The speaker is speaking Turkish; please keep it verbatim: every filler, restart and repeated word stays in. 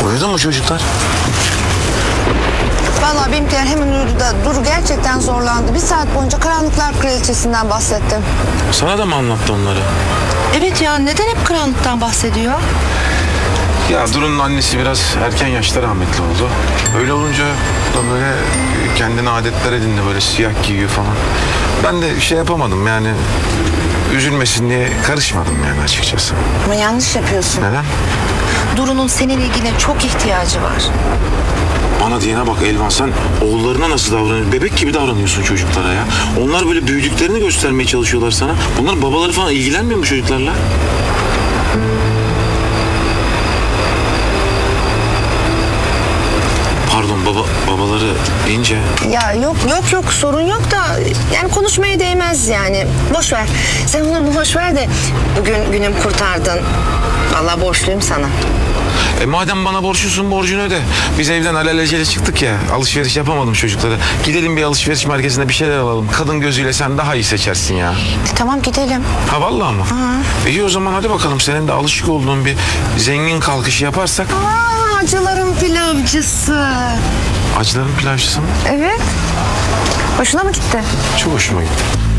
Uyudu mu çocuklar? Vallahi benimkiler hemen uyudu da Duru gerçekten zorlandı. Bir saat boyunca Karanlıklar Kraliçesi'nden bahsettim. Sana da mı anlattı onları? Evet ya, neden hep karanlıktan bahsediyor? Ya Duru'nun annesi biraz erken yaşta rahmetli oldu. Öyle olunca da böyle kendine adetler edindi, böyle siyah giyiyor falan. Ben de şey yapamadım yani, üzülmesin diye karışmadım yani açıkçası. Ama yanlış yapıyorsun. Neden? Duru'nun senin ilgine çok ihtiyacı var. Bana diyene bak Elvan, sen oğullarına nasıl davranıyorsun? Bebek gibi davranıyorsun çocuklara ya. Onlar böyle büyüdüklerini göstermeye çalışıyorlar sana. Bunların babaları falan ilgilenmiyor mu çocuklarla? Pardon, baba babaları deyince... Ya yok yok yok sorun yok da yani konuşmaya değmez yani. Boş ver. Sen onu boş ver de bugün günüm kurtardın. Vallahi borçluyum sana. E madem bana borçlusun, borcunu öde. Biz evden alelacele çıktık ya, alışveriş yapamadım çocuklara. Gidelim bir alışveriş merkezine bir şeyler alalım. Kadın gözüyle sen daha iyi seçersin ya. E, tamam gidelim. Ha vallahi mı? Hı. İyi o zaman hadi bakalım, senin de alışık olduğun bir zengin kalkışı yaparsak. Aa, acıların pilavcısı. Acıların pilavcısı mı? Evet. Hoşuna mı gitti? Çok hoşuma gitti.